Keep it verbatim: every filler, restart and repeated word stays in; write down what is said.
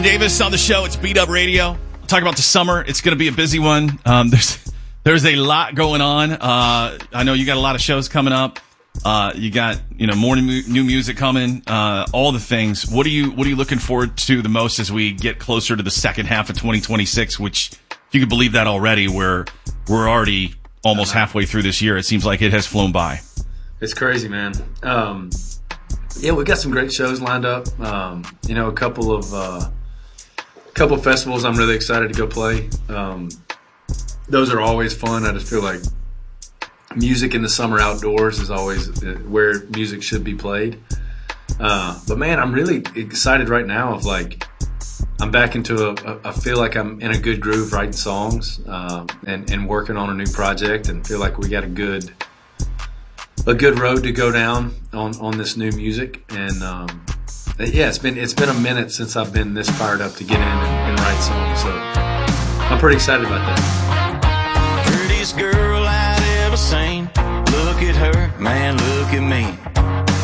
Davis on the show. It's Beat Up Radio. Talk about the summer. It's going to be a busy one. Um, there's there's a lot going on. Uh, I know you got a lot of shows coming up. Uh, you got you know more new, new music coming. Uh, all the things. What are you What are you looking forward to the most as we get closer to the second half of twenty twenty-six? Which, if you can believe that already, we're we're already almost halfway through this year. It seems like it has flown by. It's crazy, man. Um, yeah, we got some great shows lined up. Um, you know, a couple of. Uh, couple of festivals I'm really excited to go play. Um, those are always fun. I just feel like music in the summer outdoors is always where music should be played. Uh, but man, I'm really excited right now of like, I'm back into a, a I feel like I'm in a good groove writing songs, um, and, and working on a new project, and feel like we got a good, a good road to go down on, on this new music. And, um, yeah, it's been it's been a minute since I've been this fired up to get in and, and write songs, so I'm pretty excited about that. Prettiest girl I'd ever seen. Look at her, man, look at me.